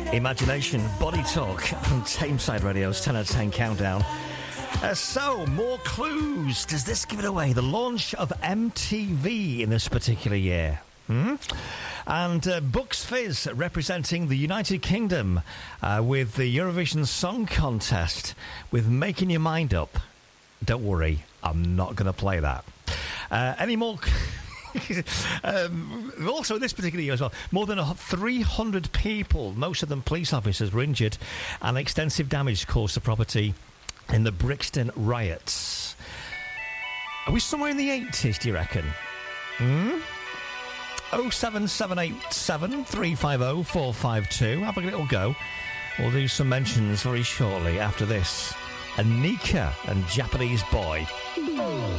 Imagination, Body Talk from Tameside Radio's 10 out of 10 countdown. So, more clues. Does this give it away? The launch of MTV in this particular year. And Bucks Fizz representing the United Kingdom with the Eurovision Song Contest with Making Your Mind Up. Don't worry, I'm not going to play that. Any more... also, this particular year as well, more than 300 people, most of them police officers, were injured, and extensive damage caused to property in the Brixton riots. Are we somewhere in the 80s, do you reckon? 07787 350 452. Have a little go. We'll do some mentions very shortly after this. Anika and Japanese Boy.